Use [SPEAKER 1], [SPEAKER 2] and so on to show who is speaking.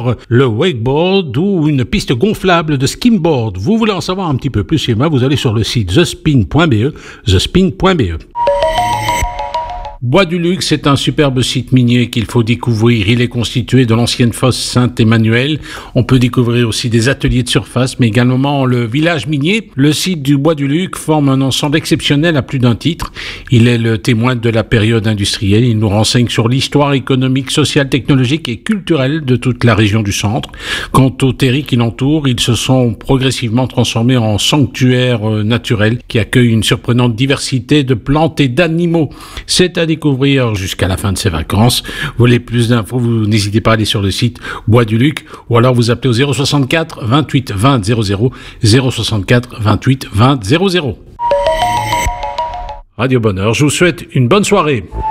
[SPEAKER 1] encore le wakeboard ou une piste gonflable de skimboard. Vous voulez en savoir un petit peu plus chez moi, vous allez sur le site thespin.be, thespin.be. Bois du Luc, c'est un superbe site minier qu'il faut découvrir. Il est constitué de l'ancienne fosse Saint-Emmanuel. On peut découvrir aussi des ateliers de surface, mais également le village minier. Le site du Bois du Luc forme un ensemble exceptionnel à plus d'un titre. Il est le témoin de la période industrielle. Il nous renseigne sur l'histoire économique, sociale, technologique et culturelle de toute la région du centre. Quant aux terris qui l'entourent, ils se sont progressivement transformés en sanctuaires naturels qui accueillent une surprenante diversité de plantes et d'animaux. C'est à découvrir jusqu'à la fin de ses vacances. Vous voulez plus d'infos, vous n'hésitez pas à aller sur le site Bois du Luc ou alors vous appelez au 064 28 20 00 064 28 20 00. Radio Bonheur, je vous souhaite une bonne soirée.